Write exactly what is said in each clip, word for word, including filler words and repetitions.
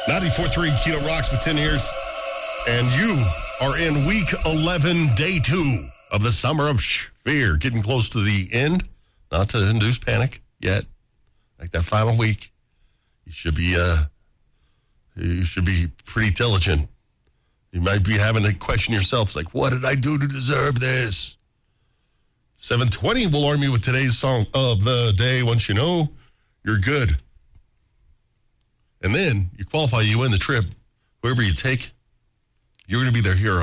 ninety-four point three Kilo Rocks with ten years. And you are in week eleven, day two of the Summer of Fear. Getting close to the end. Not to induce panic yet. Like that final week. You should be, uh, you should be pretty diligent. You might be having to question yourself. It's like, what did I do to deserve this? seven twenty will arm you with today's song of the day. Once you know, you're good. And then you qualify, you win the trip. Whoever you take, you're going to be their hero.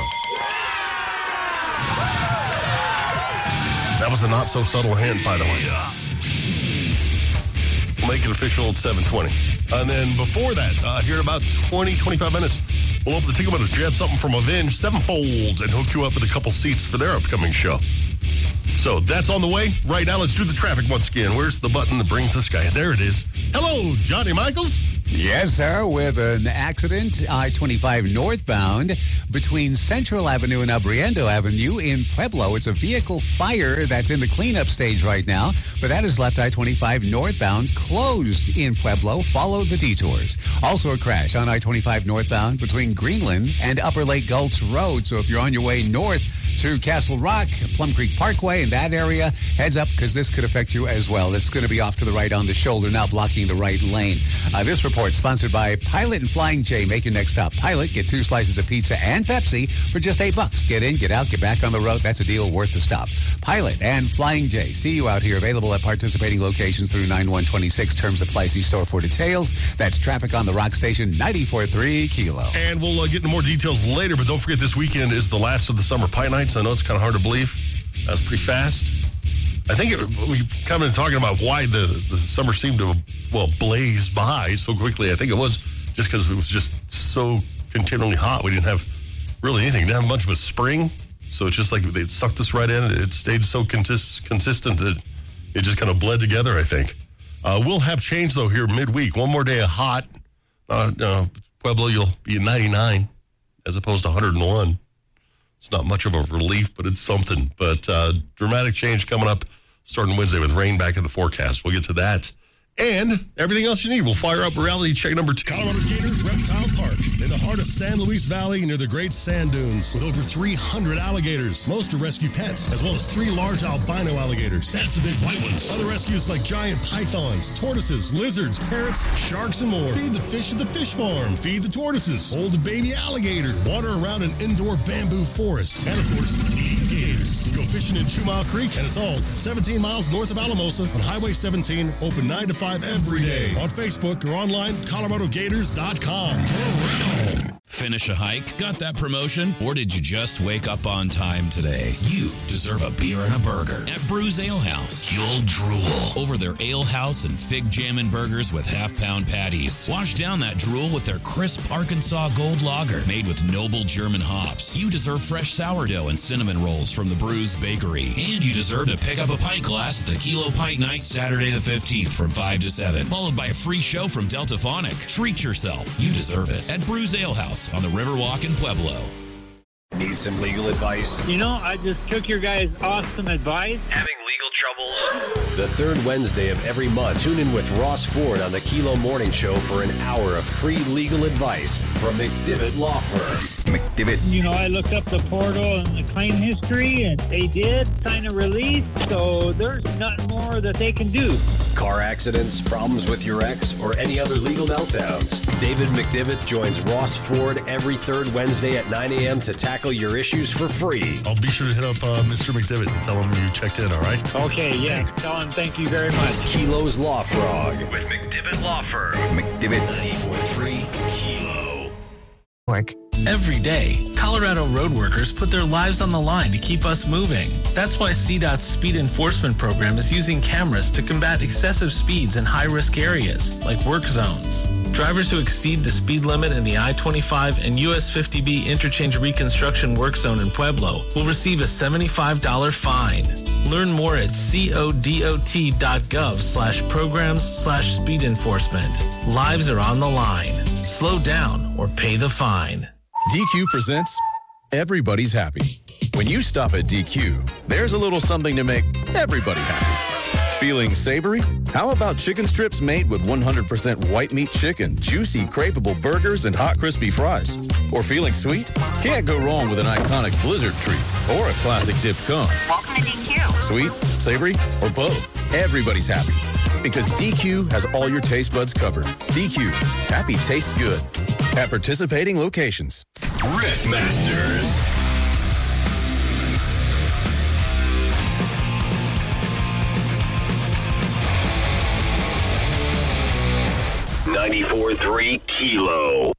That was a not so subtle hint, by the way. We'll make it official at seven twenty. And then before that, uh, here in about twenty, twenty-five minutes, we'll open the ticket window, grab something from Avenged Sevenfold, and hook you up with a couple seats for their upcoming show. So that's on the way. Right now, let's do the traffic once again. Where's the button that brings this guy? There it is. Hello, Johnny Michaels. Yes, sir. With an accident, I twenty-five northbound between Central Avenue and Abriendo Avenue in Pueblo. It's a vehicle fire that's in the cleanup stage right now, but that has left I twenty-five northbound closed in Pueblo. Follow the detours. Also a crash on I twenty-five northbound between Greenland and Upper Lake Gulch Road. So if you're on your way north to Castle Rock, Plum Creek Parkway, in that area, heads up because this could affect you as well. It's going to be off to the right on the shoulder, now blocking the right lane. Uh, this report sponsored by Pilot and Flying J. Make your next stop. Pilot, get two slices of pizza and Pepsi for just eight bucks. Get in, get out, get back on the road. That's a deal worth the stop. Pilot and Flying J. See you out here. Available at participating locations through nine one twenty-six. Terms apply. See store for details. That's traffic on the Rock Station, ninety-four point three Kilo. And we'll uh, get into more details later, but don't forget this weekend is the last of the summer pie nights. I know it's kind of hard to believe. That's pretty fast. I think it, we've kind of been talking about why the, the summer seemed to, well, blaze by so quickly. I think it was just because it was just so continually hot. We didn't have really anything. We didn't have much of a spring. So it's just like they sucked us right in. It stayed so consist- consistent that it just kind of bled together, I think. Uh, we'll have change, though, here midweek. One more day of hot. Uh, uh, Pueblo, you'll be at ninety-nine as opposed to one hundred one. It's not much of a relief, but it's something. But uh, dramatic change coming up starting Wednesday with rain back in the forecast. We'll get to that. And everything else you need. We'll fire up reality check number two. Colorado Gators Reptile Park in the heart of San Luis Valley near the Great Sand Dunes with over three hundred alligators. Most are rescue pets, as well as three large albino alligators. That's the big white ones. Other rescues like giant pythons, tortoises, lizards, parrots, sharks, and more. Feed the fish at the fish farm. Feed the tortoises. Hold a baby alligator. Water around an indoor bamboo forest. And, of course, feed the gators. Go fishing in Two Mile Creek, and it's all seventeen miles north of Alamosa on Highway seventeen, open nine to five every day. On Facebook or online, Colorado Gators dot com. Finish a hike? Got that promotion? Or did you just wake up on time today? You deserve a beer and a burger at Brews Ale House. You'll drool over their Ale House and Fig Jammin' burgers with half-pound patties. Wash down that drool with their crisp Arkansas Gold Lager made with noble German hops. You deserve fresh sourdough and cinnamon rolls from the Brews Bakery. And you deserve to pick up a pint glass at the Kilo Pint Night Saturday the fifteenth from five to seven, followed by a free show from Delta Phonic. Treat yourself. You deserve it at Brews Ale House on the Riverwalk in Pueblo. Need some legal advice? You know, I just took your guys' awesome advice. Having legal troubles? The third Wednesday of every month, tune in with Ross Ford on the Kilo Morning Show for an hour of free legal advice from McDivitt Law Firm. McDivitt. You know, I looked up the portal and the claim history, and they did sign a release, so there's nothing more that they can do. Car accidents, problems with your ex, or any other legal meltdowns. David McDivitt joins Ross Ford every third Wednesday at nine a.m. to tackle your issues for free. I'll be sure to hit up uh, Mister McDivitt and tell him you checked in, all right? Okay, yeah. Tell him thank you very much. Kilo's Law Frog with McDivitt Law Firm. McDivitt. ninety-four point three Kilo. Work. Every day, Colorado road workers put their lives on the line to keep us moving. That's why C DOT's speed enforcement program is using cameras to combat excessive speeds in high-risk areas, like work zones. Drivers who exceed the speed limit in the I twenty-five and U S fifty B interchange reconstruction work zone in Pueblo will receive a seventy-five dollars fine. Learn more at codot.gov slash programs slash speed enforcement. Lives are on the line. Slow down or pay the fine. D Q presents Everybody's Happy. When you stop at D Q, there's a little something to make everybody happy. Feeling savory? How about chicken strips made with one hundred percent white meat chicken, juicy, craveable burgers, and hot, crispy fries? Or feeling sweet? Can't go wrong with an iconic Blizzard treat or a classic dipped cone. Welcome to D Q. Sweet, savory, or both? Everybody's happy. Because D Q has all your taste buds covered. D Q. Happy tastes good. At participating locations. Riffmasters. ninety-four point three Kilo.